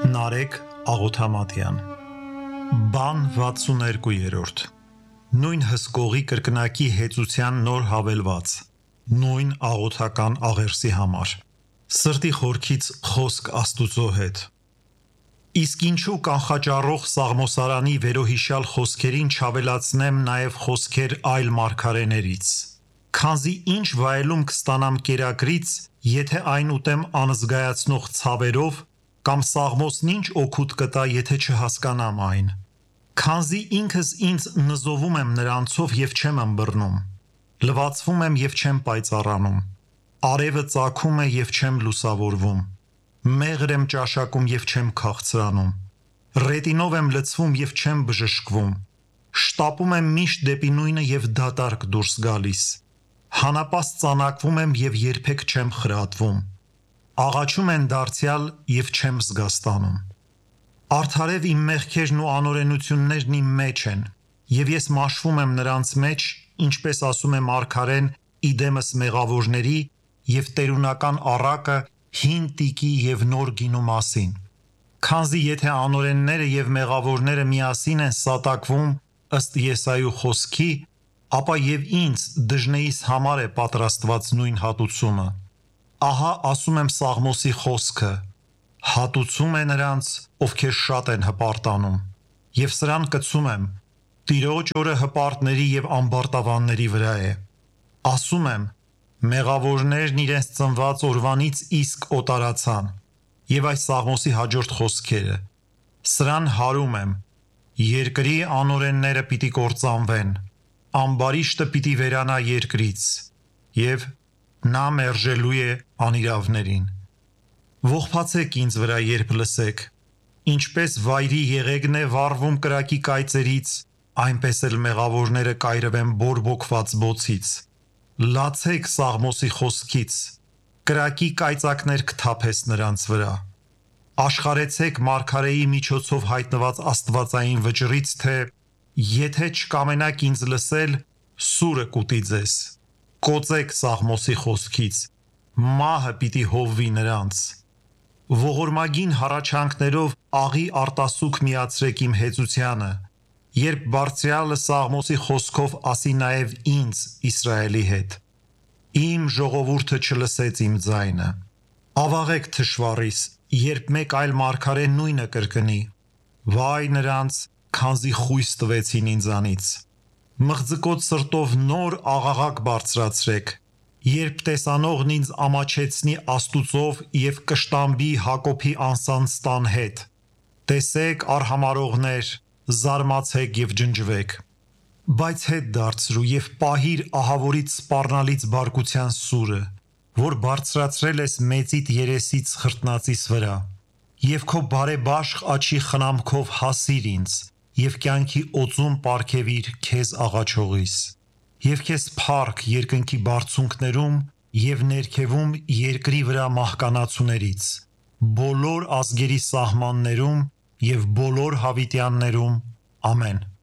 Նարեկ Աղոթամատյան Բան 62-րդ Նույն հսկողի կրկնակի հեծության նոր հավելված Նույն աղոթական աղերսի համար Սրտի խորքից խոսք Աստուծո հետ Իսկ ինչու կանխաճառող Սաղմոսարանի վերոհիշյալ խոսքերին չավելացնեմ նաև խոսքեր այլ մարգարեներից Քանզի ինչ վայելում կստանամ կերակրից, եթե այն ուտեմ անզգայացնող ցավերով, կամ Սաղմոսն ինչ օգուտ կտա, եթե չհասկանամ այն։ Քանզի ինքս ինձ նզովում եմ նրանցով և չեմ ըմբռնում, լվացվում եմ և չեմ պայծառանում, արևը ծագում է և չեմ լուսավորվում, մեղր եմ ճաշակում և չեմ քաղցրանում, ռետինով եմ լցվում և չեմ բժշկվում, շտապում եմ միշտ դեպի նույնը և դատարկ դուրս գալիս, հանապաստ ծանակվում եմ և երբեք չեմ խրատվում, աղաչում են դարձյալ և չեմ զգաստանում։ Արդարև իմ մեղքերն ու անօրենություններն իմ մեջ են, և ես մաշվում եմ նրանց մեջ, ինչպես ասում է մարգարեն իդեմս մեղավորների և տերունական առակը հին տիկի և նոր գինու մասին։ Քանզի եթե անօրենները և մեղավորները միասին են սատակվում ըստ Եսայու խոսքի, ապա և ինձ դժնեիս համար է պատրաստված նույն հատուցումը։ Ահա ասում եմ Սաղմոսի խոսքը. հատուցում է նրանց, ովքեր շատ են հպարտանում, և սրան կցում եմ. Տիրոջ օրը հպարտների և ամբարտավանների վրա է։ Ասում եմ. մեղավորներն իրենց ծնված օրվանից իսկ օտարացան։ Եվ այս Սաղմոսի հաջորդ խոսքերը. սրան հարում եմ. երկրի անօրենները պիտի կործանվեն, ամբարիշտը պիտի վերանա երկրից, և նա մերժելու է անիրավներին։ Ողբացեք ինձ վրա, երբ լսեք, ինչպես վայրի եղեգն է վառվում կրակի կայծերից, այնպես էլ մեղավորները կայրվեն բորբոքված բոցից։ Լացեք Սաղմոսի խոսքից, կրակի կայծակներ կթափես նրանց վրա։ Աշխարհեցեք մարգարեի միջոցով հայտնված աստվածային վճռից, թե եթե չկամենաք ինձ լսել, սուրը կուտի ձեզ։ Կոծեք Սաղմոսի խոսքից, մահը պիտի հովվի նրանց։ Ողորմագին հառաչանքներով աղի արտասուք միացրեք իմ հեծությանը, երբ Բարձրյալը Սաղմոսի խոսքով ասի նաև ինձ Իսրայելի հետ։ Իմ ժողովուրդը չլսեց իմ ձայնը։ Ավաղեք թշվառիս, երբ մեկ այլ մարգարե նույնը կրկնի։ Վայ նրանց, քանզի խույս տվեցին ինձանից։ Մղձկոտ սրտով նոր աղաղակ բարձրացրեք, երբ տեսանողն ինձ ամաչեցնի Աստուծով և կշտամբի Հակոբի անսանձ տան հետ։ Տեսեք, արհամարհողներ, զարմացեք և ջնջվեք։ Բայց հետ դարձրու և պահիր ահավորից սպառնալից բարկության սուրը, որ բարձրացրել ես մեծիդ երեսից խրտնածիս վրա, և քո բարեբաշխ աջի խնամքով հասիր ինձ, և կյանքի օծում պարգևիր քեզ աղաչողիս, և քեզ փառք երկնքի բարձունքներում և ներքևում երկրի վրա մահկանացուներից, բոլոր ազգերի սահմաններում և բոլոր հավիտյաններում, ամեն։